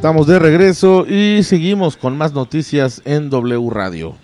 Estamos de regreso y seguimos con más noticias en W Radio.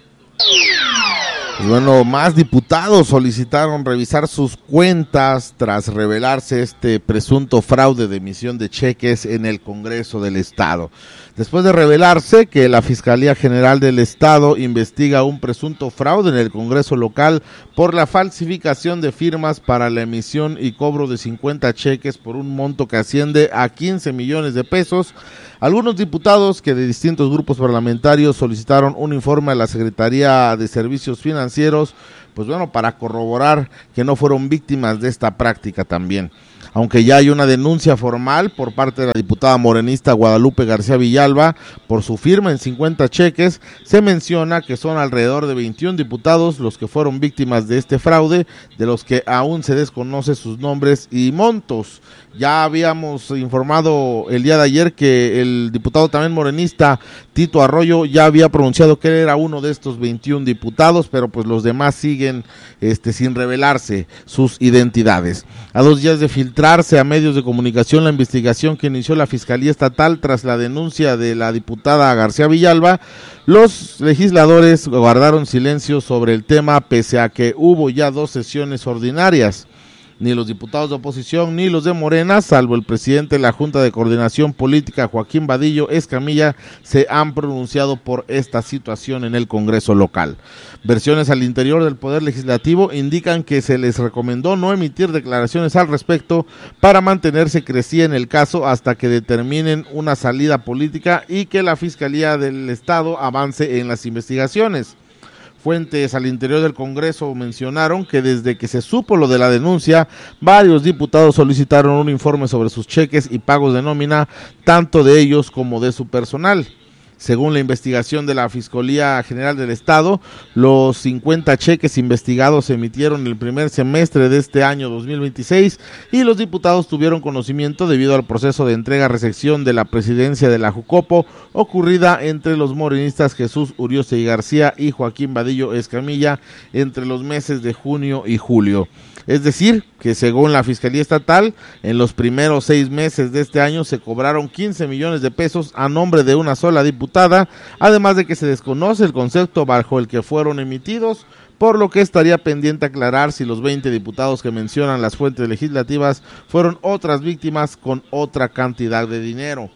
Pues bueno, más diputados solicitaron revisar sus cuentas tras revelarse este presunto fraude de emisión de cheques en el Congreso del Estado. Después de revelarse que la Fiscalía General del Estado investiga un presunto fraude en el Congreso local por la falsificación de firmas para la emisión y cobro de 50 cheques por un monto que asciende a 15 millones de pesos, algunos diputados que de distintos grupos parlamentarios solicitaron un informe a la Secretaría de Servicios Financieros, pues bueno, para corroborar que no fueron víctimas de esta práctica también. Aunque ya hay una denuncia formal por parte de la diputada morenista Guadalupe García Villalba por su firma en 50 cheques, se menciona que son alrededor de 21 diputados los que fueron víctimas de este fraude, de los que aún se desconoce sus nombres y montos. Ya habíamos informado el día de ayer que el diputado también morenista Tito Arroyo ya había pronunciado que él era uno de estos 21 diputados, pero pues los demás siguen sin revelarse sus identidades. A 2 días de filtrarse a medios de comunicación la investigación que inició la Fiscalía Estatal tras la denuncia de la diputada García Villalba, los legisladores guardaron silencio sobre el tema pese a que hubo ya 2 sesiones ordinarias. Ni los diputados de oposición ni los de Morena, salvo el presidente de la Junta de Coordinación Política, Joaquín Vadillo Escamilla, se han pronunciado por esta situación en el Congreso local. Versiones al interior del Poder Legislativo indican que se les recomendó no emitir declaraciones al respecto para mantenerse crecida en el caso hasta que determinen una salida política y que la Fiscalía del Estado avance en las investigaciones. Fuentes al interior del Congreso mencionaron que desde que se supo lo de la denuncia, varios diputados solicitaron un informe sobre sus cheques y pagos de nómina, tanto de ellos como de su personal. Según la investigación de la Fiscalía General del Estado, los 50 cheques investigados se emitieron en el primer semestre de este año 2026 y los diputados tuvieron conocimiento debido al proceso de entrega-recepción de la presidencia de la Jucopo ocurrida entre los morenistas Jesús Uriostegui García y Joaquín Vadillo Escamilla entre los meses de junio y julio. Es decir, que según la Fiscalía Estatal, en los primeros 6 meses de este año se cobraron 15 millones de pesos a nombre de una sola diputada, además de que se desconoce el concepto bajo el que fueron emitidos, por lo que estaría pendiente aclarar si los 20 diputados que mencionan las fuentes legislativas fueron otras víctimas con otra cantidad de dinero.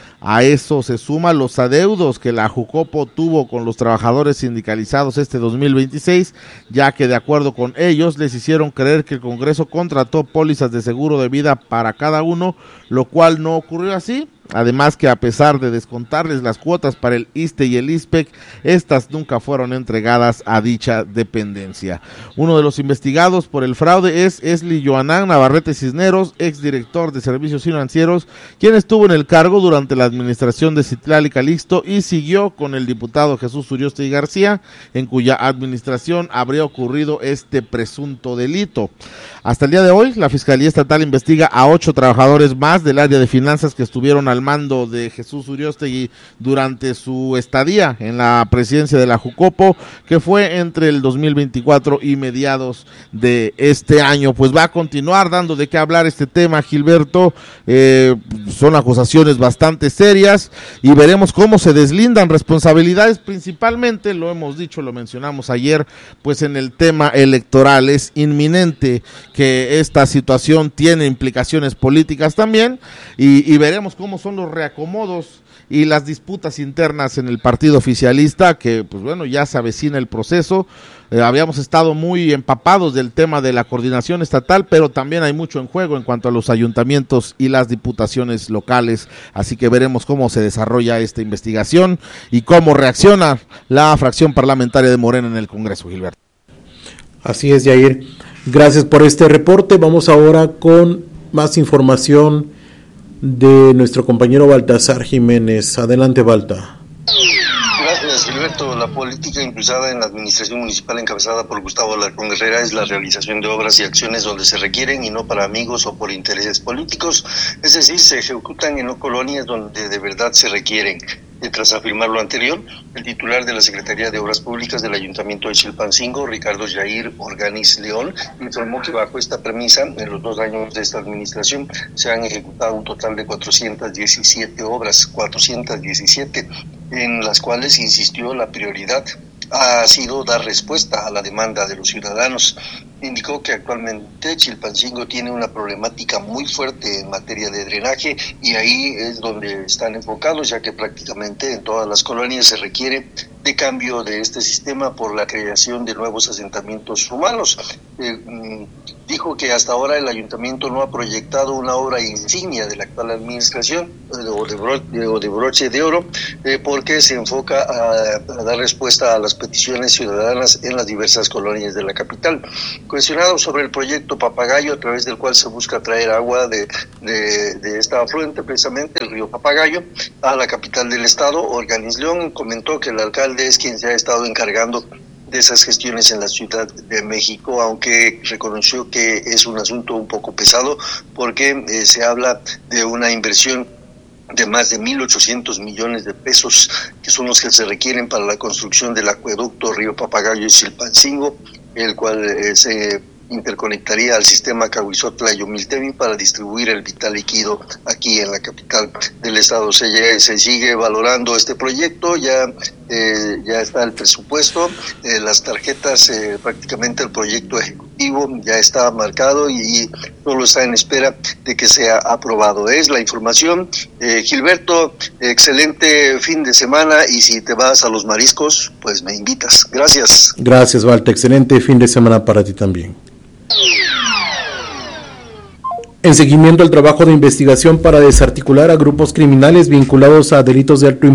A eso se suman los adeudos que la Jucopo tuvo con los trabajadores sindicalizados este 2026, ya que de acuerdo con ellos les hicieron creer que el Congreso contrató pólizas de seguro de vida para cada uno, lo cual no ocurrió así. Además que a pesar de descontarles las cuotas para el ISSSTE y el ISPEC, estas nunca fueron entregadas a dicha dependencia. Uno de los investigados por el fraude es Esli Joanán Navarrete Cisneros, exdirector de Servicios Financieros, quien estuvo en el cargo durante la administración de Citlali Calixto y siguió con el diputado Jesús Uriostegui García, en cuya administración habría ocurrido este presunto delito. Hasta el día de hoy, la Fiscalía Estatal investiga a 8 trabajadores más del área de finanzas que estuvieron al mando de Jesús Uriostegui durante su estadía en la presidencia de la Jucopo, que fue entre el 2024 y mediados de este año. Pues va a continuar dando de qué hablar este tema, Gilberto. Son acusaciones bastante serias y veremos cómo se deslindan responsabilidades, principalmente, lo hemos dicho, lo mencionamos ayer, pues en el tema electoral. Es inminente que esta situación tiene implicaciones políticas también y veremos cómo son los reacomodos y las disputas internas en el partido oficialista, que pues bueno, ya se avecina el proceso. Habíamos estado muy empapados del tema de la coordinación estatal, pero también hay mucho en juego en cuanto a los ayuntamientos y las diputaciones locales, así que veremos cómo se desarrolla esta investigación y cómo reacciona la fracción parlamentaria de Morena en el Congreso, Gilberto. Así es, Yair. Gracias por este reporte. Vamos ahora con más información de nuestro compañero Baltasar Jiménez. Adelante, Balta. Gracias, Gilberto. La política impulsada en la administración municipal encabezada por Gustavo Alarcón Herrera es la realización de obras y acciones donde se requieren y no para amigos o por intereses políticos, es decir, se ejecutan en colonias donde de verdad se requieren. Tras afirmar lo anterior, el titular de la Secretaría de Obras Públicas del Ayuntamiento de Chilpancingo, Ricardo Jair Organiz León, informó que bajo esta premisa, en los 2 años de esta administración, se han ejecutado un total de 417 obras, 417, en las cuales, insistió, la prioridad ha sido dar respuesta a la demanda de los ciudadanos. Indicó que actualmente Chilpancingo tiene una problemática muy fuerte en materia de drenaje y ahí es donde están enfocados, ya que prácticamente en todas las colonias se requiere de cambio de este sistema por la creación de nuevos asentamientos humanos. Dijo que hasta ahora el ayuntamiento no ha proyectado una obra insignia de la actual administración o de broche de oro, porque se enfoca a dar respuesta a las peticiones ciudadanas en las diversas colonias de la capital. Cuestionado sobre el proyecto Papagayo, a través del cual se busca traer agua de esta afluente, precisamente el río Papagayo, a la capital del estado, Organiz León comentó que el alcalde es quien se ha estado encargando de esas gestiones en la Ciudad de México, aunque reconoció que es un asunto un poco pesado porque se habla de una inversión de más de 1.800 millones de pesos, que son los que se requieren para la construcción del acueducto Río Papagayo y Chilpancingo, el cual se interconectaría al sistema Cahuizotla y Omiltemi para distribuir el vital líquido aquí en la capital del estado. Se sigue valorando este proyecto, ya está el presupuesto, las tarjetas, prácticamente el proyecto ejecutivo ya está marcado y solo está en espera de que sea aprobado. Es la información. Gilberto, excelente fin de semana, y si te vas a los mariscos, pues me invitas. Gracias. Gracias, Walter. Excelente fin de semana para ti también. En seguimiento al trabajo de investigación para desarticular a grupos criminales vinculados a delitos de alto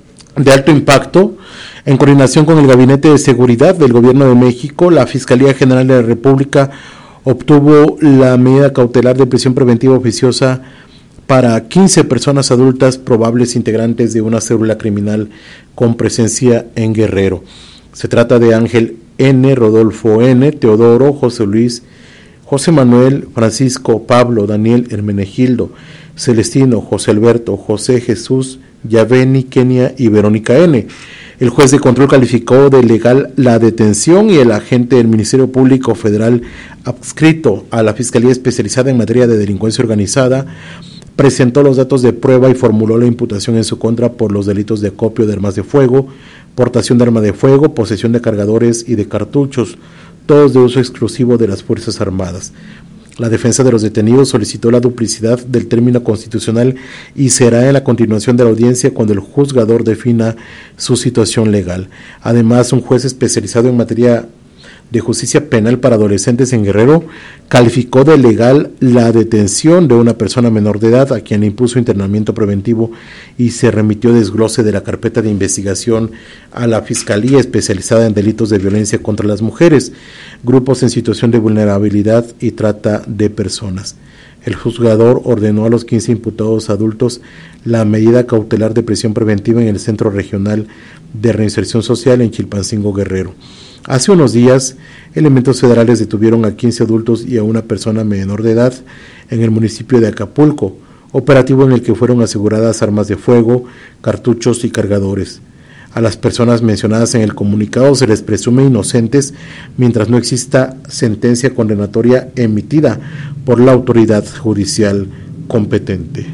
impacto, en coordinación con el Gabinete de Seguridad del Gobierno de México, la Fiscalía General de la República obtuvo la medida cautelar de prisión preventiva oficiosa para 15 personas adultas probables integrantes de una célula criminal con presencia en Guerrero. Se trata de Ángel N., Rodolfo N., Teodoro, José Luis, José Manuel, Francisco, Pablo, Daniel, Hermenegildo, Celestino, José Alberto, José Jesús, Yaveni, Kenia y Verónica N. El juez de control calificó de legal la detención y el agente del Ministerio Público Federal adscrito a la Fiscalía Especializada en Materia de Delincuencia Organizada presentó los datos de prueba y formuló la imputación en su contra por los delitos de acopio de armas de fuego, portación de arma de fuego, posesión de cargadores y de cartuchos, todos de uso exclusivo de las Fuerzas Armadas. La defensa de los detenidos solicitó la duplicidad del término constitucional y será en la continuación de la audiencia cuando el juzgador defina su situación legal. Además, un juez especializado en materia de justicia penal para adolescentes en Guerrero calificó de legal la detención de una persona menor de edad a quien le impuso internamiento preventivo y se remitió desglose de la carpeta de investigación a la Fiscalía Especializada en Delitos de Violencia contra las Mujeres, grupos en situación de vulnerabilidad y trata de personas. El juzgador ordenó a los 15 imputados adultos la medida cautelar de prisión preventiva en el Centro Regional de Reinserción Social en Chilpancingo, Guerrero. Hace unos días, elementos federales detuvieron a 15 adultos y a una persona menor de edad en el municipio de Acapulco, operativo en el que fueron aseguradas armas de fuego, cartuchos y cargadores. A las personas mencionadas en el comunicado se les presume inocentes mientras no exista sentencia condenatoria emitida por la autoridad judicial competente.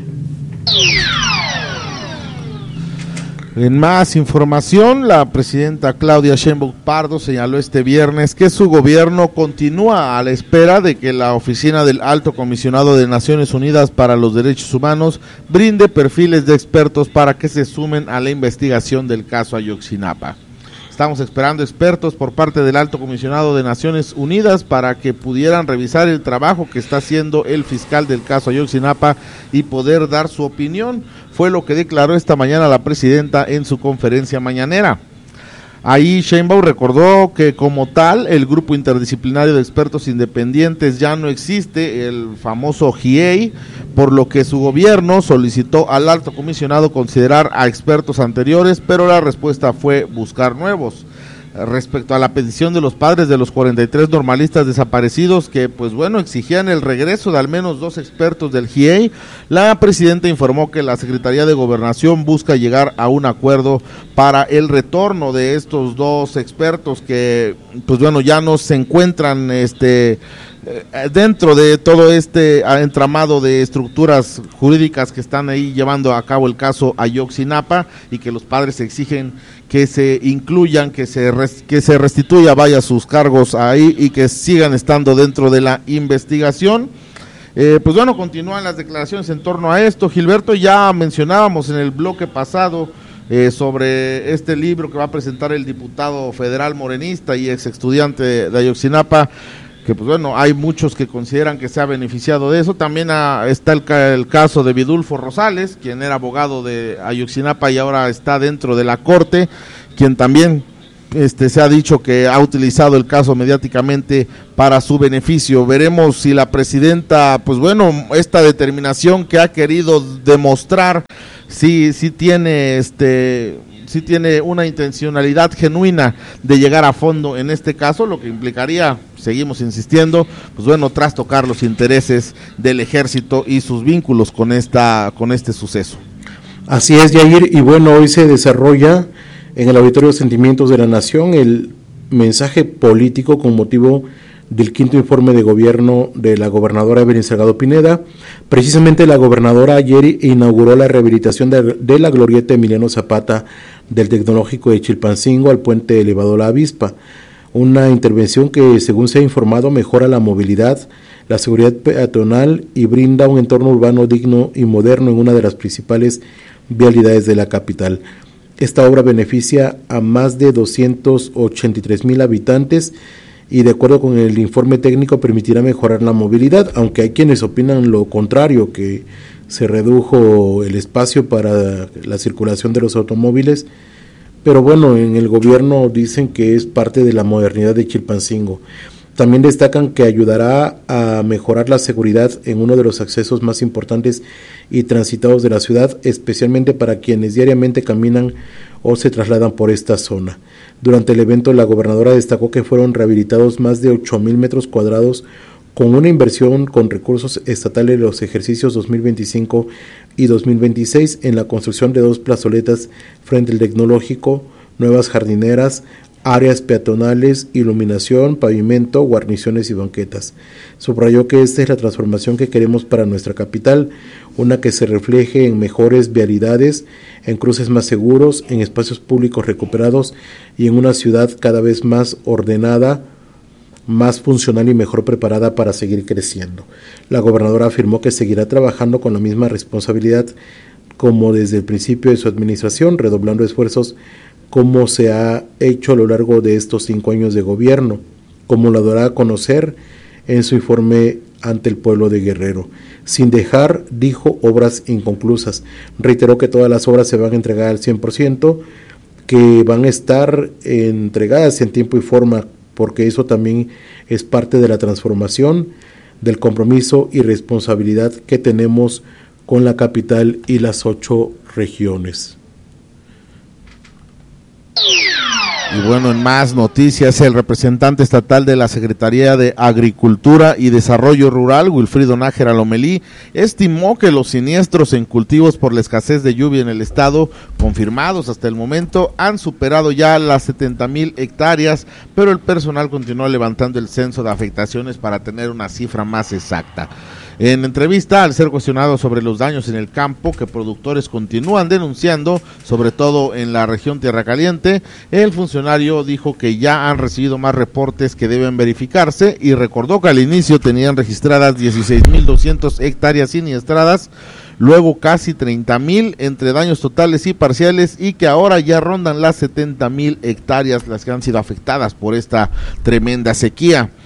En más información, la presidenta Claudia Sheinbaum Pardo señaló este viernes que su gobierno continúa a la espera de que la Oficina del Alto Comisionado de Naciones Unidas para los Derechos Humanos brinde perfiles de expertos para que se sumen a la investigación del caso Ayotzinapa. Estamos esperando expertos por parte del Alto Comisionado de Naciones Unidas para que pudieran revisar el trabajo que está haciendo el fiscal del caso Ayotzinapa y poder dar su opinión. Fue lo que declaró esta mañana la presidenta en su conferencia mañanera. Ahí Sheinbaum recordó que como tal el grupo interdisciplinario de expertos independientes ya no existe, el famoso GIEI, por lo que su gobierno solicitó al alto comisionado considerar a expertos anteriores, pero la respuesta fue buscar nuevos. respecto a la petición de los padres de los 43 normalistas desaparecidos que, pues bueno, exigían el regreso de al menos 2 expertos del GIEI, la presidenta informó que la Secretaría de Gobernación busca llegar a un acuerdo para el retorno de estos 2 expertos que, pues bueno, ya no se encuentran dentro de todo este entramado de estructuras jurídicas que están ahí llevando a cabo el caso Ayotzinapa, y que los padres exigen que se incluyan, que se restituya sus cargos ahí y que sigan estando dentro de la investigación. Pues bueno, continúan las declaraciones en torno a esto. Gilberto, ya mencionábamos en el bloque pasado sobre este libro que va a presentar el diputado federal morenista y ex estudiante de Ayotzinapa, que pues bueno, hay muchos que consideran que se ha beneficiado de eso. También está el caso de Vidulfo Rosales, quien era abogado de Ayotzinapa y ahora está dentro de la corte, quien también se ha dicho que ha utilizado el caso mediáticamente para su beneficio. Veremos si la presidenta, pues bueno, esta determinación que ha querido demostrar, sí tiene sí tiene una intencionalidad genuina de llegar a fondo en este caso, lo que implicaría, seguimos insistiendo, pues bueno, trastocar los intereses del ejército y sus vínculos con este suceso. Así es, Yair, y bueno, hoy se desarrolla en el Auditorio Sentimientos de la Nación el mensaje político con motivo del 5º informe de gobierno de la gobernadora Evelyn Salgado Pineda. Precisamente la gobernadora ayer inauguró la rehabilitación de la glorieta Emiliano Zapata del Tecnológico de Chilpancingo al puente elevado La Avispa, una intervención que, según se ha informado, mejora la movilidad, la seguridad peatonal y brinda un entorno urbano digno y moderno en una de las principales vialidades de la capital. Esta obra beneficia a más de 283,000 habitantes y, de acuerdo con el informe técnico, permitirá mejorar la movilidad, aunque hay quienes opinan lo contrario, que se redujo el espacio para la circulación de los automóviles, pero bueno, en el gobierno dicen que es parte de la modernidad de Chilpancingo. También destacan que ayudará a mejorar la seguridad en uno de los accesos más importantes y transitados de la ciudad, especialmente para quienes diariamente caminan o se trasladan por esta zona. Durante el evento, la gobernadora destacó que fueron rehabilitados más de 8,000 metros cuadrados con una inversión con recursos estatales de los ejercicios 2025 y 2026 en la construcción de 2 plazoletas frente al Tecnológico, nuevas jardineras, áreas peatonales, iluminación, pavimento, guarniciones y banquetas. Subrayó que esta es la transformación que queremos para nuestra capital, una que se refleje en mejores vialidades, en cruces más seguros, en espacios públicos recuperados y en una ciudad cada vez más ordenada, más funcional y mejor preparada para seguir creciendo. La gobernadora afirmó que seguirá trabajando con la misma responsabilidad como desde el principio de su administración, redoblando esfuerzos como se ha hecho a lo largo de estos 5 años de gobierno, como lo dará a conocer en su informe ante el pueblo de Guerrero, sin dejar, dijo, obras inconclusas. Reiteró que todas las obras se van a entregar al 100%, que van a estar entregadas en tiempo y forma, porque eso también es parte de la transformación, del compromiso y responsabilidad que tenemos con la capital y las 8 regiones. Y bueno, en más noticias, el representante estatal de la Secretaría de Agricultura y Desarrollo Rural, Wilfrido Nájera Lomelí, estimó que los siniestros en cultivos por la escasez de lluvia en el estado, confirmados hasta el momento, han superado ya las 70,000 hectáreas, pero el personal continúa levantando el censo de afectaciones para tener una cifra más exacta. En entrevista, al ser cuestionado sobre los daños en el campo que productores continúan denunciando, sobre todo en la región Tierra Caliente, el funcionario dijo que ya han recibido más reportes que deben verificarse y recordó que al inicio tenían registradas 16,200 hectáreas siniestradas, luego casi 30,000 entre daños totales y parciales, y que ahora ya rondan las 70,000 hectáreas las que han sido afectadas por esta tremenda sequía.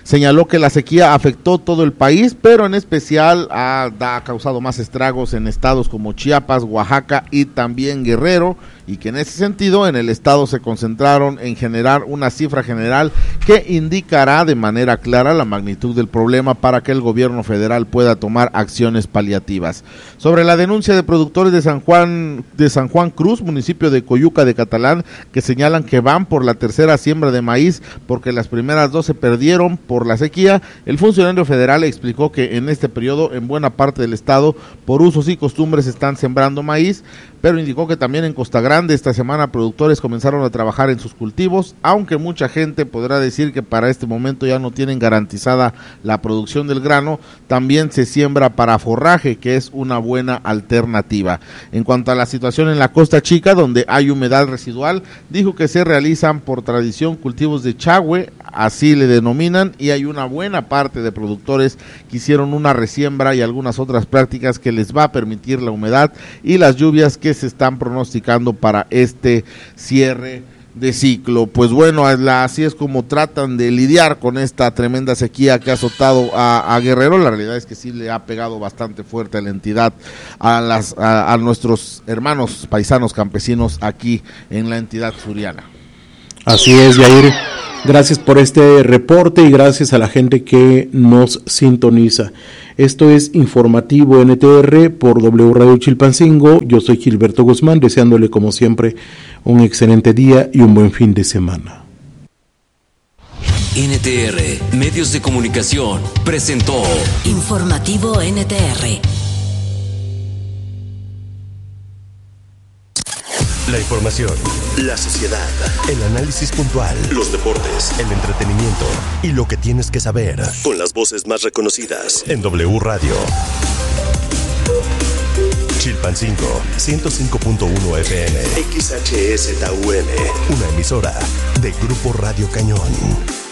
Señaló que la sequía afectó todo el país, pero en especial ha causado más estragos en estados como Chiapas, Oaxaca y también Guerrero, y que en ese sentido en el estado se concentraron en generar una cifra general que indicará de manera clara la magnitud del problema para que el gobierno federal pueda tomar acciones paliativas. Sobre la denuncia de productores de San Juan Cruz, municipio de Coyuca de Catalán, que señalan que van por la tercera siembra de maíz porque las primeras dos se perdieron por la sequía, el funcionario federal explicó que en este periodo en buena parte del estado por usos y costumbres están sembrando maíz, pero indicó que también en Costa Grande esta semana productores comenzaron a trabajar en sus cultivos, aunque mucha gente podrá decir que para este momento ya no tienen garantizada la producción del grano, también se siembra para forraje, que es una buena alternativa. En cuanto a la situación en la Costa Chica, donde hay humedad residual, dijo que se realizan por tradición cultivos de chagüe, así le denominan, y hay una buena parte de productores que hicieron una resiembra y algunas otras prácticas que les va a permitir la humedad y las lluvias que se están pronosticando para este cierre de ciclo. Pues bueno, así es como tratan de lidiar con esta tremenda sequía que ha azotado a Guerrero. La realidad es que sí le ha pegado bastante fuerte a la entidad, a nuestros hermanos paisanos campesinos aquí en la entidad suriana. Así es, Yair. Gracias por este reporte y gracias a la gente que nos sintoniza. Esto es Informativo NTR por W Radio Chilpancingo. Yo soy Gilberto Guzmán, deseándole como siempre un excelente día y un buen fin de semana. NTR, Medios de Comunicación, presentó Informativo NTR. La información, la sociedad, el análisis puntual, los deportes, el entretenimiento y lo que tienes que saber con las voces más reconocidas en W Radio. Chilpancingo, 105.1 FM, XHSTUN, una emisora de Grupo Radio Cañón.